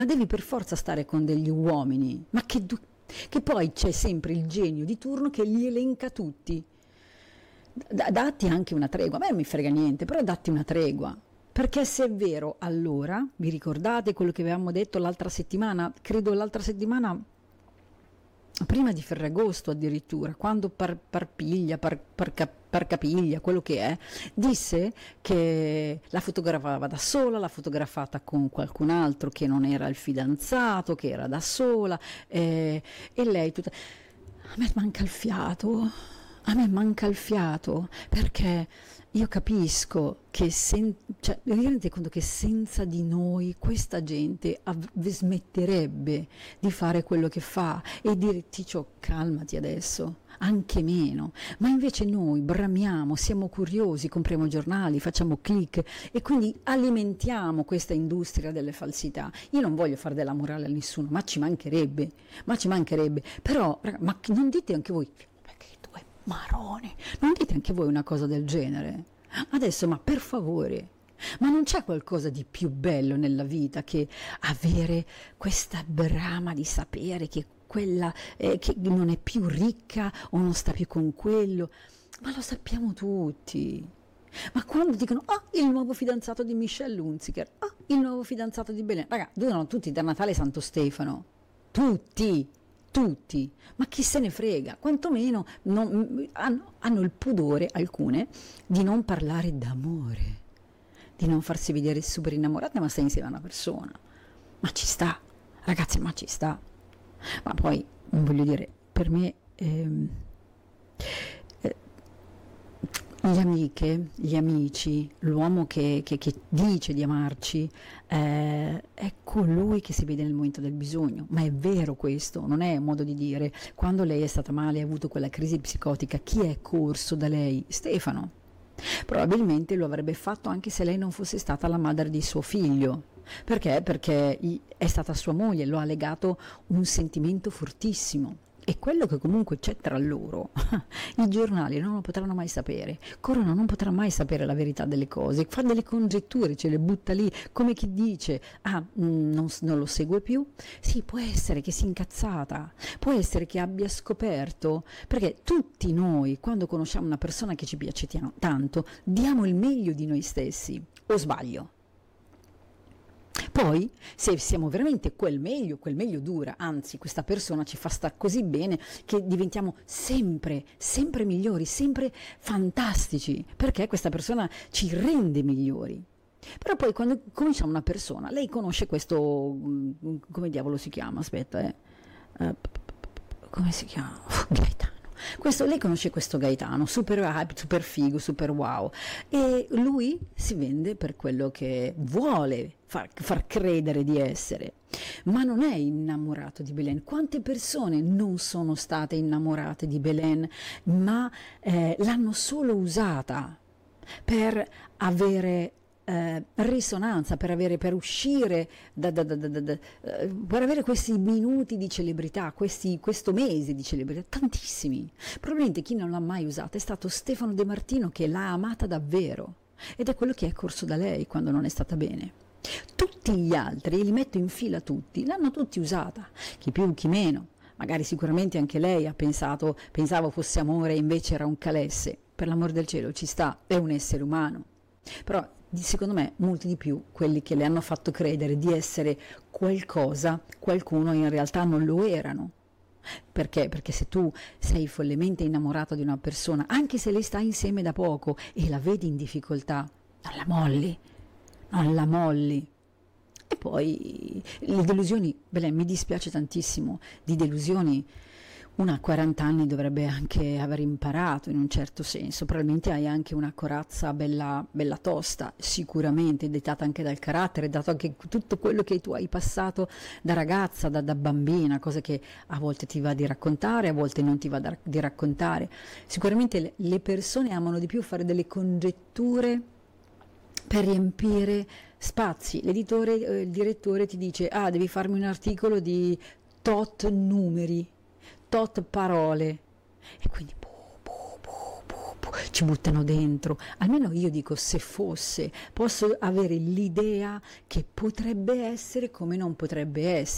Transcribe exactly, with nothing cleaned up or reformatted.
devi per forza stare con degli uomini, ma che, du- che poi c'è sempre il genio di turno che li elenca tutti. D- datti anche una tregua, a me non mi frega niente, però datti una tregua. Perché se è vero, allora, vi ricordate quello che avevamo detto l'altra settimana? Credo l'altra settimana, prima di Ferragosto addirittura, quando Par- Parpiglia, Par- Parca- Parcapiglia, quello che è, disse che la fotografava da sola, l'ha fotografata con qualcun altro che non era il fidanzato, che era da sola, eh, e lei tutta... A me manca il fiato, a me manca il fiato, perché io capisco che sen- cioè, vi rendete conto che senza di noi questa gente av- smetterebbe di fare quello che fa e dire Ticcio calmati adesso, anche meno, ma invece noi bramiamo, siamo curiosi, compriamo giornali, facciamo click e quindi alimentiamo questa industria delle falsità. Io non voglio fare della morale a nessuno, ma ci mancherebbe, ma ci mancherebbe, però raga, ma non dite anche voi due maroni, non dite anche voi una cosa del genere? Adesso, ma per favore, ma non c'è qualcosa di più bello nella vita che avere questa brama di sapere che quella eh, che non è più ricca o non sta più con quello? Ma lo sappiamo tutti. Ma quando dicono, ah, il nuovo fidanzato di Michelle Hunziker, ah, il nuovo fidanzato di Belen, raga, durano tutti da Natale Santo Stefano, tutti. Tutti, ma chi se ne frega, quantomeno non, hanno, hanno il pudore, alcune, di non parlare d'amore, di non farsi vedere super innamorate, ma stai insieme a una persona. Ma ci sta, ragazzi, ma ci sta. Ma poi, voglio dire, per me... Ehm, eh, le amiche, gli amici, l'uomo che, che, che dice di amarci eh, è colui che si vede nel momento del bisogno, ma è vero questo, non è un modo di dire. Quando lei è stata male e ha avuto quella crisi psicotica, chi è corso da lei? Stefano. Probabilmente lo avrebbe fatto anche se lei non fosse stata la madre di suo figlio. Perché? Perché è stata sua moglie, lo ha legato un sentimento fortissimo. E quello che comunque c'è tra loro, i giornali non lo potranno mai sapere, Corona non potrà mai sapere la verità delle cose, fa delle congetture, ce le butta lì, come chi dice, ah, mm, non, non lo segue più, sì, può essere che sia incazzata, può essere che abbia scoperto, perché tutti noi, quando conosciamo una persona che ci piace tanto, diamo il meglio di noi stessi, o sbaglio? Poi, se siamo veramente quel meglio, quel meglio dura, anzi questa persona ci fa star così bene che diventiamo sempre, sempre migliori, sempre fantastici, perché questa persona ci rende migliori. Però poi quando conosciamo una persona, lei conosce questo, come diavolo si chiama, aspetta, eh, uh, come si chiama? Gaetano. Questo, lei conosce questo Gaetano, super hype, super figo, super wow, e lui si vende per quello che vuole far, far credere di essere, ma non è innamorato di Belen. Quante persone non sono state innamorate di Belen, ma eh, l'hanno solo usata per avere eh, risonanza, per avere, per uscire da, da, da, da, da, eh, per avere questi minuti di celebrità, questi, questo mese di celebrità, tantissimi. Probabilmente chi non l'ha mai usata è stato Stefano De Martino, che l'ha amata davvero ed è quello che è corso da lei quando non è stata bene. Tutti gli altri, li metto in fila tutti, l'hanno tutti usata, chi più chi meno. Magari sicuramente anche lei ha pensato, pensavo fosse amore e invece era un calesse. Per l'amor del cielo, ci sta, è un essere umano. Però secondo me molti di più quelli che le hanno fatto credere di essere qualcosa, qualcuno in realtà non lo erano. Perché? Perché se tu sei follemente innamorato di una persona, anche se lei sta insieme da poco e la vedi in difficoltà, non la molli, non la molli. E poi le delusioni, beh, mi dispiace tantissimo di delusioni. Una a quaranta anni dovrebbe anche aver imparato in un certo senso, probabilmente hai anche una corazza bella, bella tosta, sicuramente dettata anche dal carattere, dato anche tutto quello che tu hai passato da ragazza, da, da bambina, cose che a volte ti va di raccontare, a volte non ti va da, di raccontare. Sicuramente le, le persone amano di più fare delle congetture per riempire spazi. L'editore, eh, il direttore ti dice, ah, devi farmi un articolo di tot numeri, tot parole, e quindi buh, buh, buh, buh, buh, ci buttano dentro. Almeno io dico, se fosse, posso avere l'idea che potrebbe essere come non potrebbe essere.